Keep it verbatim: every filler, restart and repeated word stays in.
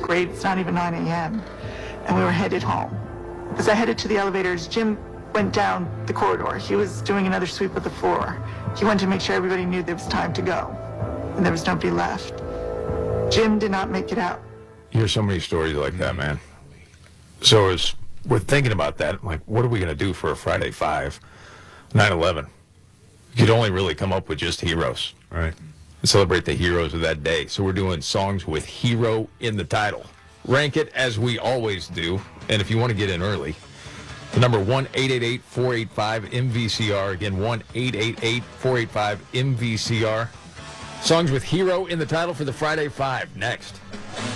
great. It's not even nine a.m. And we were headed home. As I headed to the elevators, Jim went down the corridor. He was doing another sweep of the floor. He wanted to make sure everybody knew there was time to go, and there was nobody left. Jim did not make it out. You hear so many stories like that, man. So as we're thinking about that, like, what are we going to do for a Friday five, nine eleven? You could only really come up with just heroes, right? Celebrate the heroes of that day. So we're doing songs with hero in the title. Rank it as we always do. And if you want to get in early, the number one eight eight eight, four eight five, M V C R. Again, one eight eight eight, four eight five, M V C R. Songs with hero in the title for the Friday Five. Next.